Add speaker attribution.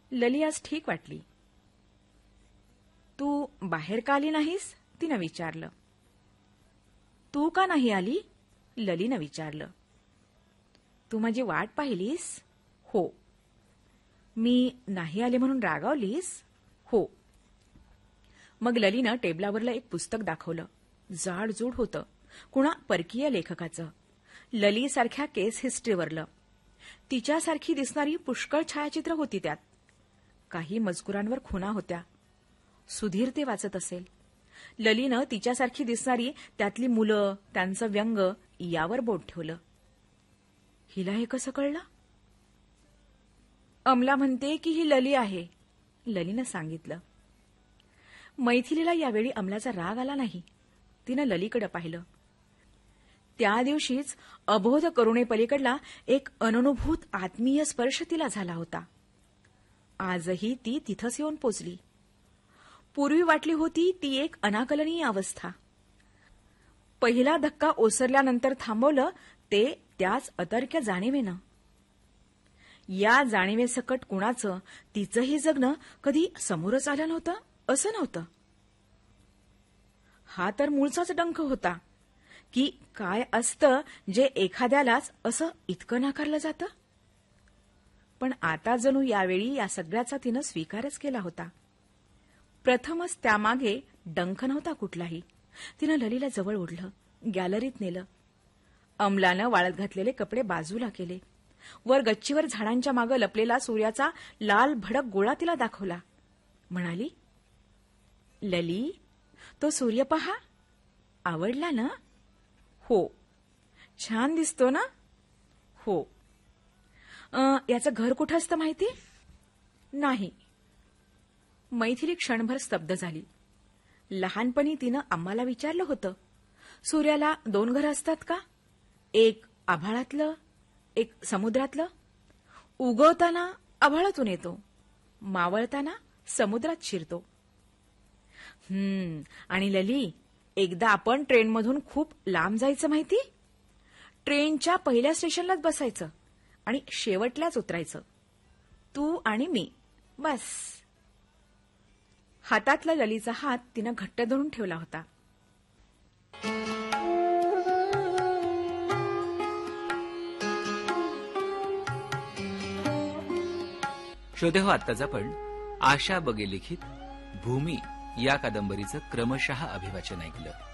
Speaker 1: लली आज ठीक वाटली. तू बाहेर का आली नाहीस? तिनं विचारलं. तू का नाही आली? ललीनं विचारलं. तू माझी वाट पाहिलीस? हो. मी नाही आले म्हणून रागावलीस? हो. मग ललीनं टेबलावरलं एक पुस्तक दाखवलं. जाडजूड होतं, कुणा परकीय लेखकाचं. ललीसारख्या केस हिस्ट्रीवरलं. तिच्यासारखी दिसणारी पुष्कळ छायाचित्र होती त्यात. काही मजकुरांवर खुणा होत्या. सुधीर ते वाचत असेल. ललीनं तिच्यासारखी दिसणारी त्यातली मुलं, त्यांचं व्यंग यावर बोट ठेवलं. हिला हे कसं कळलं? अमला म्हणते की ही लली आहे, ललीनं सांगितलं. मैथिलीला यावेळी अमलाचा राग आला नाही. तिनं ललीकडे पाहिलं. त्या दिवशीच अबोध करुणेपलीकडला एक अननुभूत आत्मीय स्पर्श तिला झाला होता. आजही ती तिथंच येऊन पोचली. पूर्वी वाटली होती ती एक अनाकलनीय अवस्था. पहिला धक्का ओसरल्यानंतर थांबवलं ते त्याच अतर्क्य जाणीवेनं. या जाणीवेसकट कुणाचं तिचंही जगणं कधी समोरच आलं नव्हतं असं नव्हतं. हा तर मूळचाच डंख होता की काय असतं जे एखाद्यालाच असं इतकं नाकारलं जातं. पण आता जणू यावेळी या सगळ्याचा तिनं स्वीकारच केला होता. प्रथमच त्यामागे डंख नव्हता कुठलाही. तिनं ललीला जवळ ओढलं, गॅलरीत नेलं. अमलानं वाळत घातलेले कपडे बाजूला केले. वर गच्चीवर झाडांच्या मागं लपलेला सूर्याचा लाल भडक गोळा तिला दाखवला. म्हणाली, लली, तो सूर्य पहा. आवडला ना? हो. छान दिसतो ना? हो. याचं घर कुठं असतं माहिती? नाही. मैथिली क्षणभर स्तब्ध झाली. लहानपणी तिनं आम्हाला विचारलं होतं, सूर्याला 2 घरं असतात का? एक आभाळातलं, एक समुद्रातलं. उगवताना आभाळातून येतो, मावळताना समुद्रात शिरतो. आणि लली, एकदा आपण ट्रेनमधून खूप लांब जायचं माहिती? ट्रेनच्या पहिल्या स्टेशनलाच बसायचं आणि शेवटल्याच उतरायचं. तू आणि मी, बस. हातातला ललीचा हात तिनं घट्ट धरून ठेवला होता.
Speaker 2: श्रोते हो, आत्ताच आपण आशा बगे लिखित भूमी या कादंबरीचं क्रमशः अभिवाचन ऐकलं.